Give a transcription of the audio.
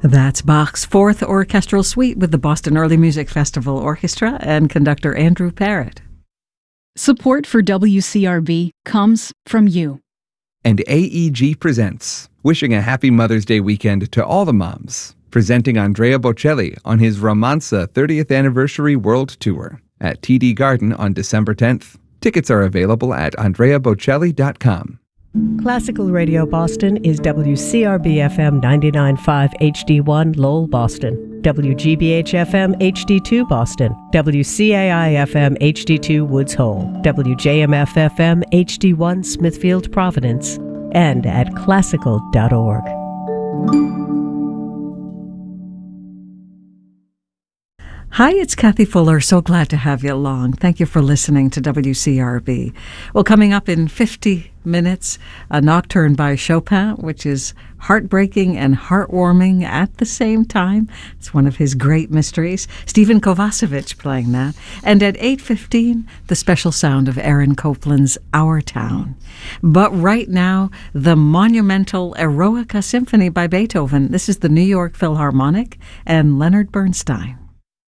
That's Bach's Fourth Orchestral Suite with the Boston Early Music Festival Orchestra and conductor Andrew Parrott. Support for WCRB comes from you. And AEG presents Wishing a Happy Mother's Day weekend to all the moms, presenting Andrea Bocelli on his Romanza 30th Anniversary World Tour at TD Garden on December 10th. Tickets are available at andreabocelli.com. Classical Radio Boston is WCRB-FM 99.5 HD1 Lowell, Boston, WGBH-FM HD2 Boston, WCAI-FM HD2 Woods Hole, WJMF-FM HD1 Smithfield, Providence, and at classical.org. Hi, it's Kathy Fuller. So glad to have you along. Thank you for listening to WCRB. Well, coming up in 50 minutes, a nocturne by Chopin, which is heartbreaking and heartwarming at the same time. It's one of his great mysteries. Stephen Kovacevic playing that. And at 8:15, the special sound of Aaron Copland's Our Town. But right now, the monumental Eroica Symphony by Beethoven. This is the New York Philharmonic and Leonard Bernstein.